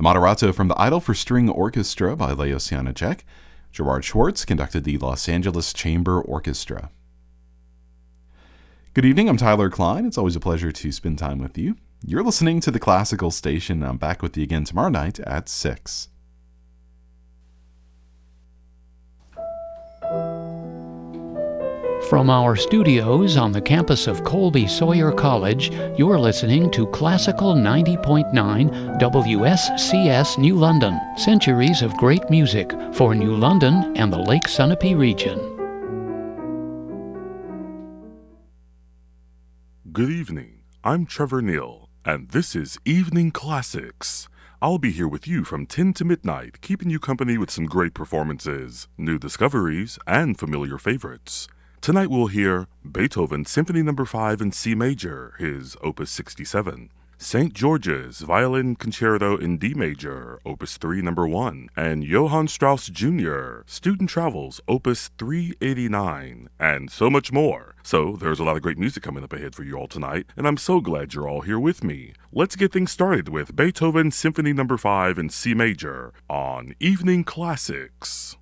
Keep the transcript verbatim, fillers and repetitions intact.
The Moderato from the Idol for String Orchestra by Leos Janáček. Gerard Schwartz conducted the Los Angeles Chamber Orchestra. Good evening, I'm Tyler Klein. It's always a pleasure to spend time with you. You're listening to the Classical Station. I'm back with you again tomorrow night at six. From our studios on the campus of Colby Sawyer College, you're listening to Classical ninety point nine W S C S New London. Centuries of great music for New London and the Lake Sunapee region. Good evening. I'm Trevor Neal, and this is Evening Classics. I'll be here with you from ten to midnight, keeping you company with some great performances, new discoveries, and familiar favorites. Tonight we'll hear Beethoven Symphony Number five in C Major, his Opus sixty-seven, Saint George's Violin Concerto in D Major, Opus three Number one, and Johann Strauss Junior Student Travels, Opus three eighty-nine, and so much more. So there's a lot of great music coming up ahead for you all tonight, and I'm so glad you're all here with me. Let's get things started with Beethoven Symphony Number five in C Major on Evening Classics.